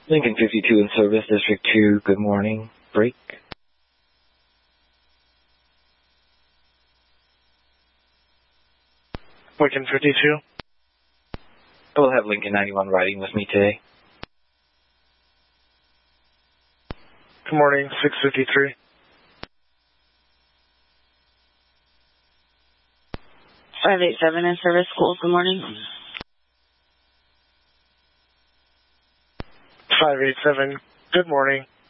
Lincoln 52 in service, District 2, good morning. Break. Lincoln 52. I will have Lincoln 91 riding with me today. Good morning, 653. (587) in service, schools, good morning. 587, good morning.